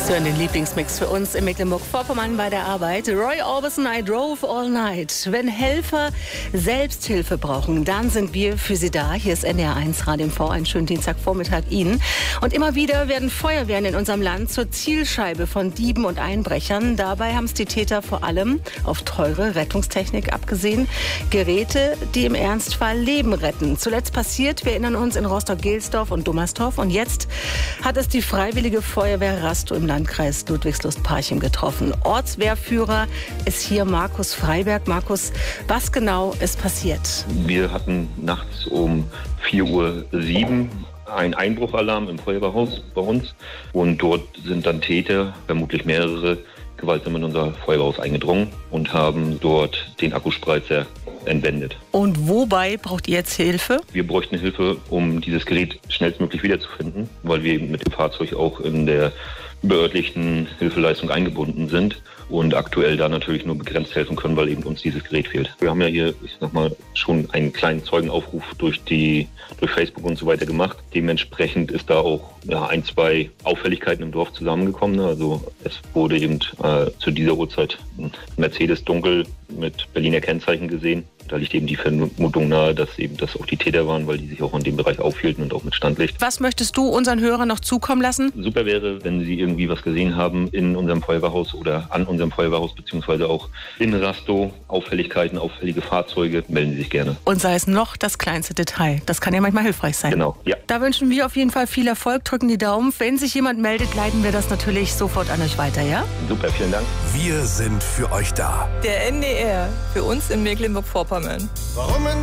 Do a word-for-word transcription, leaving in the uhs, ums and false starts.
Sie hören den Lieblingsmix für uns in Mecklenburg-Vorpommern bei der Arbeit. Roy Orbison, I Drove All Night. Wenn Helfer Selbsthilfe brauchen, dann sind wir für Sie da. Hier ist N D R eins Radio M V. Einen schönen Dienstagvormittag Ihnen. Und immer wieder werden Feuerwehren in unserem Land zur Zielscheibe von Dieben und Einbrechern. Dabei haben es die Täter vor allem auf teure Rettungstechnik abgesehen. Geräte, die im Ernstfall Leben retten. Zuletzt passiert, wir erinnern uns, in Rostock-Gelsdorf und Dummersdorf. Und jetzt hat es die Freiwillige Feuerwehr Rastow im Landkreis Ludwigslust-Parchim getroffen. Ortswehrführer ist hier Markus Freiberg. Markus, was genau ist passiert? Wir hatten nachts um vier Uhr sieben einen Einbruchalarm im Feuerwehrhaus bei uns. Und dort sind dann Täter, vermutlich mehrere, gewaltsam in unser Feuerwehrhaus eingedrungen und haben dort den Akkuspreizer entwendet. Und wobei braucht ihr jetzt Hilfe? Wir bräuchten Hilfe, um dieses Gerät schnellstmöglich wiederzufinden, weil wir eben mit dem Fahrzeug auch in der behördlichen Hilfeleistung eingebunden sind und aktuell da natürlich nur begrenzt helfen können, weil eben uns dieses Gerät fehlt. Wir haben ja hier, ich sag mal, schon einen kleinen Zeugenaufruf durch die durch Facebook und so weiter gemacht. Dementsprechend ist da auch ja, ein, zwei Auffälligkeiten im Dorf zusammengekommen. Also es wurde eben äh, zu dieser Uhrzeit ein Mercedes dunkel mit Berliner Kennzeichen gesehen. Da liegt eben die Vermutung nahe, dass eben das auch die Täter waren, weil die sich auch in dem Bereich aufhielten und auch mit Standlicht. Was möchtest du unseren Hörern noch zukommen lassen? Super wäre, wenn Sie irgendwie was gesehen haben in unserem Feuerwehrhaus oder an unserem Feuerwehrhaus, beziehungsweise auch in Rastow, Auffälligkeiten, auffällige Fahrzeuge, melden Sie sich gerne. Und sei es noch das kleinste Detail. Das kann ja manchmal hilfreich sein. Genau, ja. Da wünschen wir auf jeden Fall viel Erfolg, drücken die Daumen. Wenn sich jemand meldet, leiten wir das natürlich sofort an euch weiter, ja? Super, vielen Dank. Wir sind für euch da. Der N D R, für uns in Mecklenburg-Vorpommern. Warum in